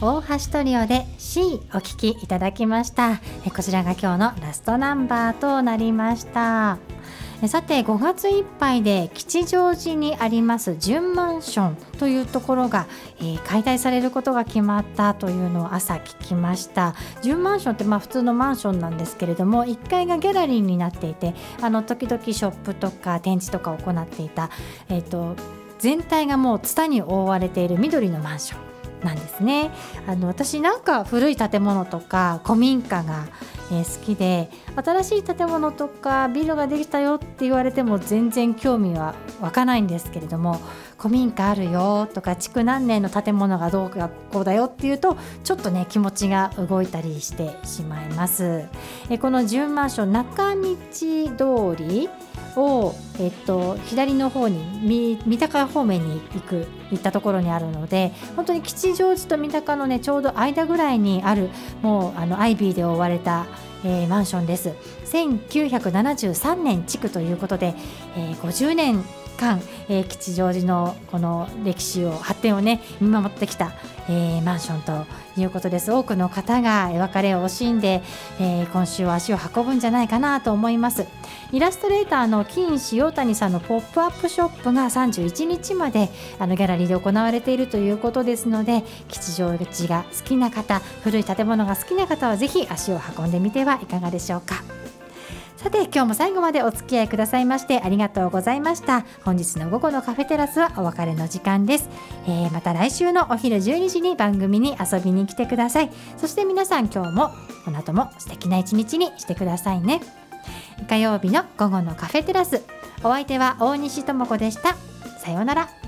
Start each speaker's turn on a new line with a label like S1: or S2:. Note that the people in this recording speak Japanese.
S1: 大橋トリオで C お聴きいただきました。こちらが今日のラストナンバーとなりました。さて5月いっぱいで吉祥寺にあります純マンションというところが、解体されることが決まったというのを朝聞きました。純マンションって普通のマンションなんですけれども、1階がギャラリーになっていて、時々ショップとか展示とかを行っていた、全体がもうツタに覆われている緑のマンションなんですね。私なんか古い建物とか古民家が、好きで、新しい建物とかビルができたよって言われても全然興味は湧かないんですけれども、古民家あるよとか築何年の建物がどうかこうだよっていうとちょっとね気持ちが動いたりしてしまいます。この純マンション中道通りを、左の方に三鷹方面に行ったところにあるので、本当に吉祥寺と三鷹のねちょうど間ぐらいにある、もうアイビーで覆われた、マンションです。1973年築ということで、50年間、吉祥寺のこの歴史を発展をね見守ってきた、マンションということです。多くの方が別れを惜しんで、今週は足を運ぶんじゃないかなと思います。イラストレーターの金塩谷さんのポップアップショップが31日までギャラリーで行われているということですので、吉祥寺が好きな方、古い建物が好きな方はぜひ足を運んでみてはいかがでしょうか。さて今日も最後までお付き合いくださいましてありがとうございました。本日の午後のカフェテラスはお別れの時間です。また来週のお昼12時に番組に遊びに来てください。そして皆さん今日もこの後も素敵な一日にしてくださいね。火曜日の午後のカフェテラス、お相手は大西智子でした。さようなら。